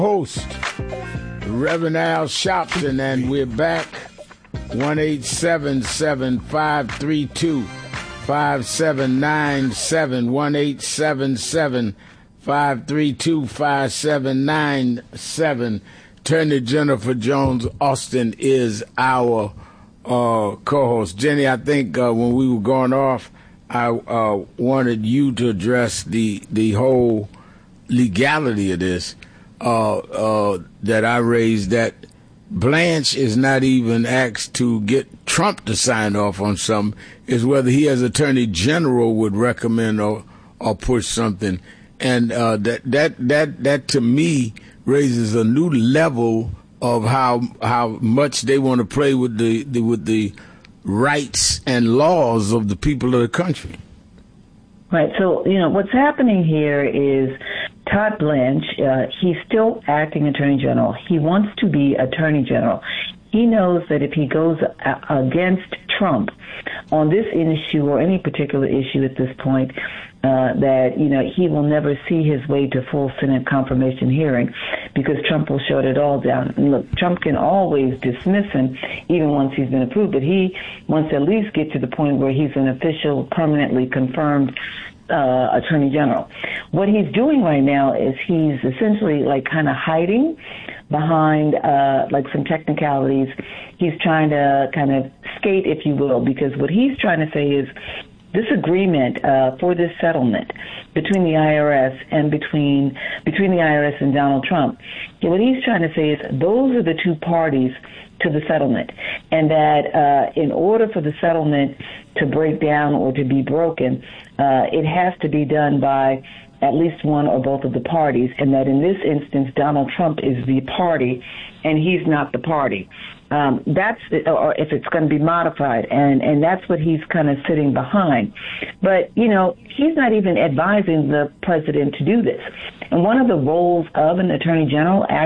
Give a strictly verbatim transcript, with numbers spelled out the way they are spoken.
Host, Reverend Al Sharpton, and we're back. one eight seven seven, five three two, five seven nine seven, one eight seven seven, five three two, five seven nine seven. Attorney Jennifer Jones Austin is our uh, co-host. Jenny, I think uh, when we were going off, I uh, wanted you to address the the whole legality of this. Uh, uh, that I raised, that Blanche is not even asked to get Trump to sign off on something, is whether he as Attorney General would recommend or, or push something. And uh, that, that, that, that to me raises a new level of how how much they want to play with the, the with the rights and laws of the people of the country. Right. So, you know, what's happening here is Todd Blanche, uh, he's still acting Attorney General. He wants to be Attorney General. He knows that if he goes a- against Trump on this issue or any particular issue at this point, uh, that, you know, he will never see his way to full Senate confirmation hearing because Trump will shut it all down. And look, Trump can always dismiss him even once he's been approved, but he wants to at least get to the point where he's an official, permanently confirmed uh, Attorney General. What he's doing right now is he's essentially like kind of hiding behind uh, like some technicalities. He's trying to kind of skate, if you will, because what he's trying to say is this agreement uh, for this settlement between the I R S and between between the I R S and Donald Trump, you know, what he's trying to say is those are the two parties to the settlement, and that uh, in order for the settlement to break down or to be broken, uh, it has to be done by at least one or both of the parties, and that in this instance, Donald Trump is the party, and he's not the party. Um, that's, or if it's going to be modified, and, and that's what he's kind of sitting behind. But, you know, he's not even advising the president to do this. And one of the roles of an attorney general